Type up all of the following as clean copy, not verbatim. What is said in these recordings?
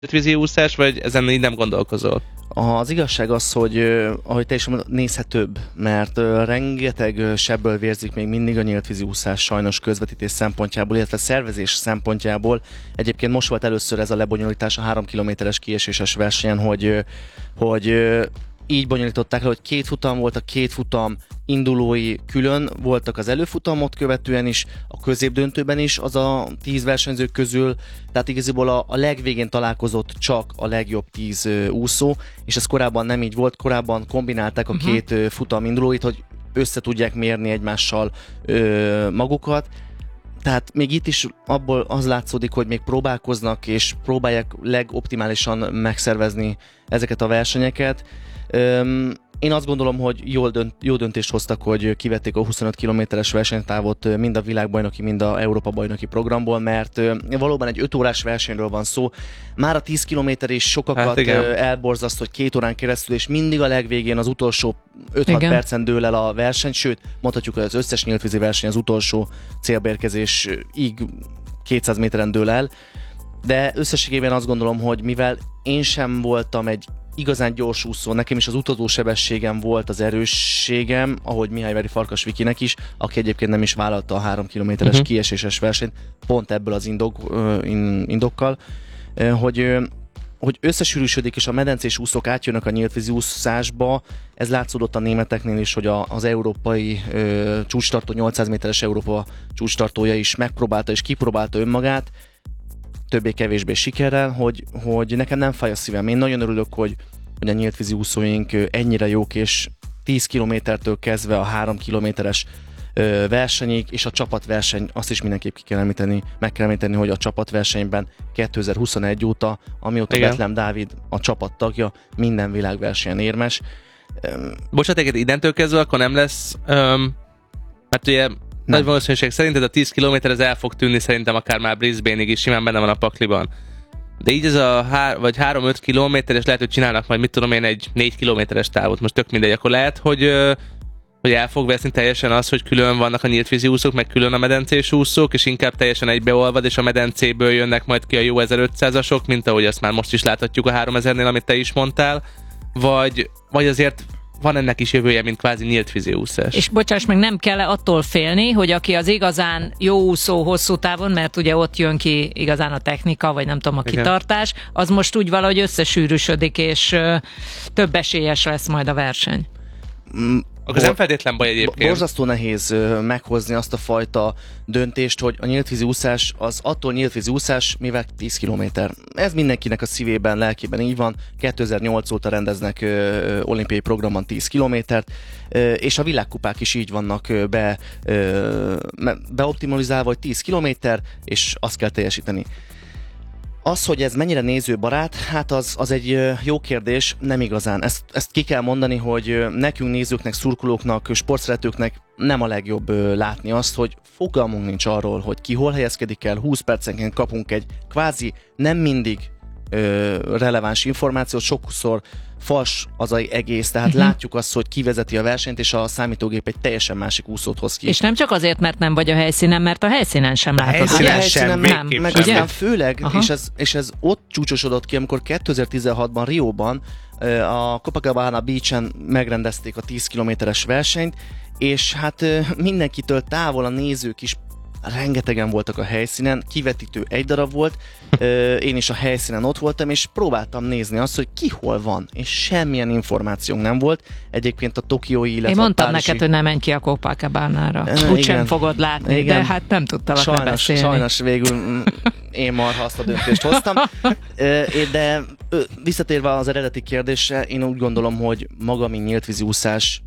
vízi úszás, vagy ezen így nem gondolkozol? Az igazság az, hogy ahogy te is mondod, nézhetőbb, mert rengeteg sebből vérzik még mindig a nyíltvízi úszás sajnos közvetítés szempontjából, illetve szervezés szempontjából. Egyébként most volt először ez a lebonyolítás a 3 kilométeres kieséses versenyen, hogy így bonyolították le, hogy 2 futam volt, a 2 futam indulói külön voltak az előfutamot követően is, a középdöntőben is az a 10 versenyző közül, tehát igazából a legvégén találkozott csak a legjobb 10 úszó, és ez korábban nem így volt, korábban kombinálták a 2 futam indulóit, hogy össze tudják mérni egymással magukat. Tehát még itt is abból az látszódik, hogy még próbálkoznak, és próbálják legoptimálisan megszervezni ezeket a versenyeket. Én azt gondolom, hogy jó döntést hoztak, hogy kivették a 25 kilométeres versenytávot mind a világbajnoki, mind a Európa-bajnoki programból, mert valóban egy 5 órás versenyről van szó. Már a 10 kilométer is sokakat elborzaszt, hogy 2 órán keresztül, és mindig a legvégén az utolsó 5-6 percen dől el a verseny, sőt, mondhatjuk, hogy az összes nyíltvízi verseny az utolsó célbeérkezésig 200 méteren dől el. De összességében azt gondolom, hogy mivel én sem voltam egy igazán gyors úszó, nekem is az utazó sebességem volt az erősségem, ahogy Mihály Farkas Vikinek is, aki egyébként nem is vállalta a 3 kilométeres kieséses versenyt, pont ebből az indokkal, hogy összesűrűsödik, és a medencés úszók átjönnek a nyíltvízi úszásba. Ez látszódott a németeknél is, hogy az európai csúcstartó, 800 méteres Európa csúcstartója is megpróbálta és kipróbálta önmagát, többé-kevésbé sikerrel, hogy nekem nem fáj a szívem. Én nagyon örülök, hogy a nyíltvízi úszóink ennyire jók, és 10 kilométertől kezdve a 3 kilométeres versenyig, és a csapatverseny, azt is mindenképp meg kell említeni, hogy a csapatversenyben 2021 óta, amióta Betlehem Dávid a csapat tagja, minden világversenyen érmes. Bocsánat, innentől kezdve akkor nem lesz, mert ugye nagy valószínűség szerint ez a 10 km ez el fog tűnni szerintem akár már Brisbane-ig is, simán benne van a pakliban. De így ez a 3-5 kilométer, és lehet, hogy csinálnak majd, mit tudom én, egy 4 kilométeres távot, most tök mindegy, akkor lehet, hogy el fog veszni teljesen az, hogy külön vannak a nyíltvízi úszók, meg külön a medencés úszók, és inkább teljesen egybeolvad, és a medencéből jönnek majd ki a jó 1500-asok, mint ahogy azt már most is láthatjuk a 3000-nél, amit te is mondtál, vagy azért van ennek is jövője, mint kvázi nyíltvízi úszás. És bocsáss meg, nem kell attól félni, hogy aki az igazán jó úszó hosszú távon, mert ugye ott jön ki igazán a technika, vagy nem tudom, a kitartás, az most úgy valahogy összesűrűsödik, és több esélyes lesz majd a verseny. Akkor nem feltétlen baj egyébként. Borzasztó nehéz meghozni azt a fajta döntést, hogy a nyíltvízi úszás az attól nyíltvízi úszás, mivel 10 kilométer. Ez mindenkinek a szívében, lelkében így van. 2008 óta rendeznek olimpiai programban 10 kilométert, és a világkupák is így vannak beoptimalizálva, hogy 10 kilométer, és azt kell teljesíteni. Az, hogy ez mennyire nézőbarát, hát az egy jó kérdés, nem igazán. Ezt ki kell mondani, hogy nekünk nézőknek, szurkolóknak, sportszeretőknek nem a legjobb látni azt, hogy fogalmunk nincs arról, hogy ki hol helyezkedik el, 20 percenként kapunk egy kvázi nem mindig releváns információt, sokszor fals az egész, tehát látjuk azt, hogy ki vezeti a versenyt, és a számítógép egy teljesen másik úszót hoz ki. És nem csak azért, mert nem vagy a helyszínen, mert a helyszínen sem látod. A helyszínen nem, meg aztán főleg, és ez ott csúcsosodott ki, amikor 2016-ban Rióban a Copacabana Beach-en megrendezték a 10 kilométeres versenyt, és hát mindenkitől távol a nézők is rengetegen voltak a helyszínen, kivetítő egy darab volt, én is a helyszínen ott voltam, és próbáltam nézni azt, hogy ki hol van, és semmilyen információnk nem volt. Egyébként a tokiói, illetve én mondtam párizsi... neked, hogy ne menj ki a Copacabánára. Úgysem fogod látni, igen. De hát nem tudtalak lebeszélni. Sajnos végül én marha azt a döntést hoztam. De visszatérve az eredeti kérdésre, én úgy gondolom, hogy maga, mint nyíltvízi úszás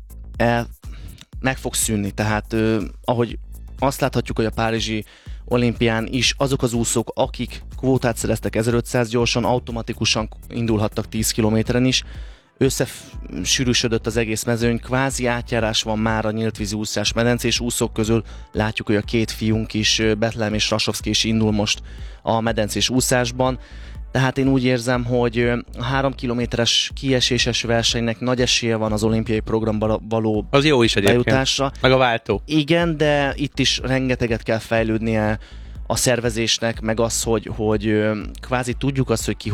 meg fog szűnni. Tehát ahogy azt láthatjuk, hogy a párizsi olimpián is azok az úszók, akik kvótát szereztek 1500 gyorsan, automatikusan indulhattak 10 kilométeren is. Összesűrűsödött az egész mezőny, kvázi átjárás van már a nyíltvízi úszás medencés úszók közül. Látjuk, hogy a két fiunk is, Betlehem és Rasovszki is indul most a medencés úszásban. Tehát én úgy érzem, hogy a 3 kilométeres kieséses versenynek nagy esélye van az olimpiai programba való az jó is bejutásra. Meg a váltó. Igen, de itt is rengeteget kell fejlődnie a szervezésnek, meg az, hogy kvázi tudjuk azt, hogy ki